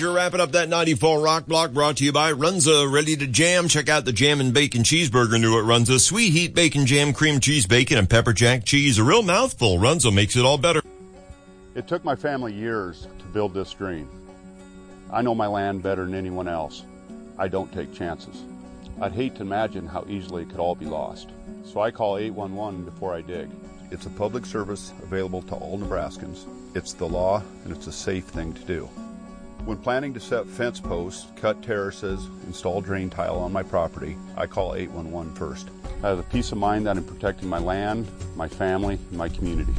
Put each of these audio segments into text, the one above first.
Roger, wrapping up that 94 Rock Block, brought to you by Runza. Ready to jam? Check out the Jam and Bacon Cheeseburger new at Runza. Sweet heat bacon jam, cream cheese bacon, and pepper jack cheese. A real mouthful. Runza makes it all better. It took my family years to build this dream. I know my land better than anyone else. I don't take chances. I'd hate to imagine how easily it could all be lost. So I call 811 before I dig. It's a public service available to all Nebraskans. It's the law, and it's a safe thing to do. When planning to set fence posts, cut terraces, install drain tile on my property, I call 811 first. I have the peace of mind that I'm protecting my land, my family, and my community.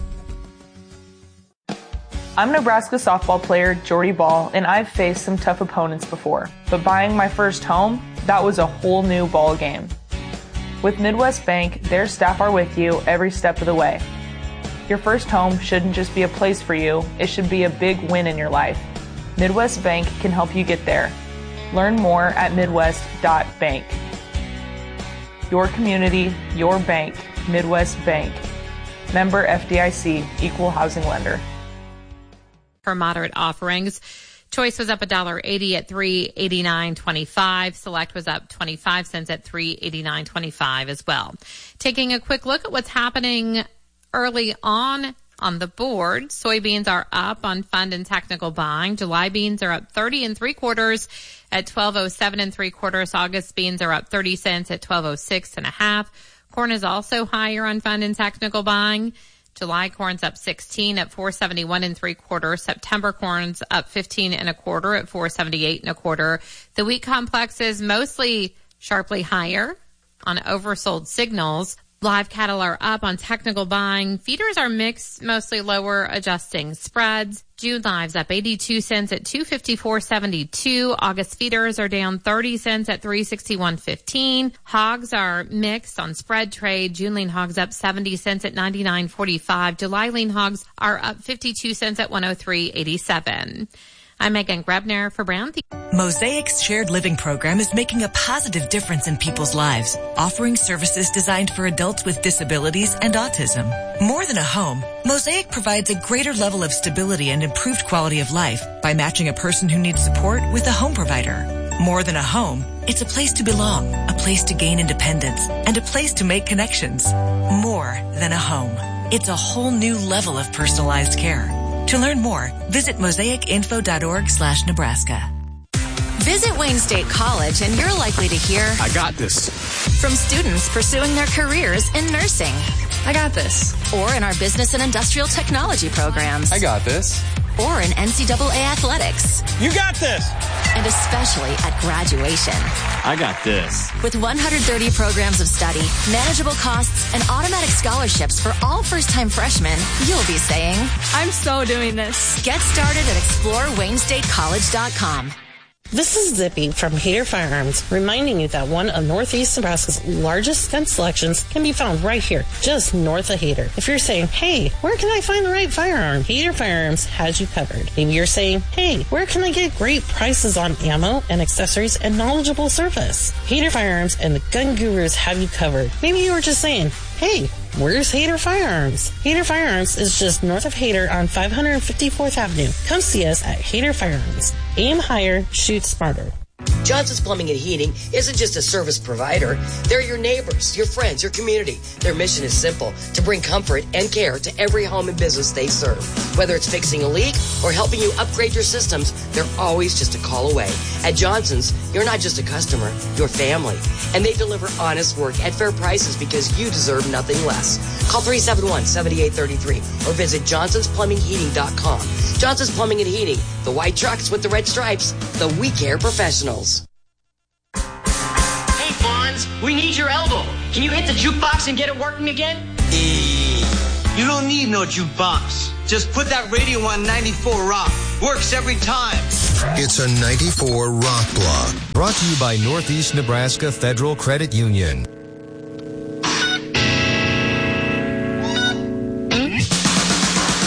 I'm Nebraska softball player Jordy Ball, and I've faced some tough opponents before. But buying my first home, that was a whole new ball game. With Midwest Bank, their staff are with you every step of the way. Your first home shouldn't just be a place for you, it should be a big win in your life. Midwest Bank can help you get there. Learn more at midwest.bank. Your community, your bank, Midwest Bank. Member FDIC, Equal Housing Lender. For moderate offerings, Choice was up $1.80 at $3.8925. Select was up 25 cents at $3.8925 as well. Taking a quick look at what's happening early on the board. Soybeans are up on fund and technical buying. July beans are up 30 3/4 at $12.07 3/4. August beans are up 30 cents at $12.06 1/2. Corn is also higher on fund and technical buying. July corn's up 16 at $4.71 3/4. September corn's up 15 1/4 at $4.78 1/4. The wheat complex is mostly sharply higher on oversold signals. Live cattle are up on technical buying. Feeders are mixed, mostly lower, adjusting spreads. June live's up 82 cents at $254.72. August feeders are down 30 cents at $361.15. Hogs are mixed on spread trade. June lean hogs up 70 cents at $99.45. July lean hogs are up 52 cents at $103.87. I'm Megan Grebner for Brown. Mosaic's shared living program is making a positive difference in people's lives, offering services designed for adults with disabilities and autism. More than a home, Mosaic provides a greater level of stability and improved quality of life by matching a person who needs support with a home provider. More than a home, it's a place to belong, a place to gain independence, and a place to make connections. More than a home. It's a whole new level of personalized care. To learn more, visit mosaicinfo.org/Nebraska. Visit Wayne State College and you're likely to hear, I got this. From students pursuing their careers in nursing. I got this. Or in our business and industrial technology programs. I got this. Or in NCAA athletics. You got this. And especially at graduation. I got this. With 130 programs of study, manageable costs, and automatic scholarships for all first-time freshmen, you'll be saying, I'm so doing this. Get started at ExploreWayneStateCollege.com. This is Zippy from Hader Firearms, reminding you that one of Northeast Nebraska's largest gun selections can be found right here, just north of Hader. If you're saying, hey, where can I find the right firearm? Hader Firearms has you covered. Maybe you're saying, hey, where can I get great prices on ammo and accessories and knowledgeable service? Hader Firearms and the Gun Gurus have you covered. Maybe you were just saying, hey, where's Hader Firearms? Hader Firearms is just north of Hader on 554th Avenue. Come see us at Hader Firearms. Aim higher, shoot smarter. Johnson's Plumbing and Heating isn't just a service provider. They're your neighbors, your friends, your community. Their mission is simple, to bring comfort and care to every home and business they serve. Whether it's fixing a leak or helping you upgrade your systems, they're always just a call away. At Johnson's, you're not just a customer, you're family. And they deliver honest work at fair prices because you deserve nothing less. Call 371-7833 or visit johnsonsplumbingheating.com. Johnson's Plumbing and Heating, the white trucks with the red stripes, the We Care professionals. Hey, Fonz, we need your elbow. Can you hit the jukebox and get it working again? You don't need no jukebox. Just put that radio on 94 Rock. Works every time. It's a 94 Rock Block. Brought to you by Northeast Nebraska Federal Credit Union.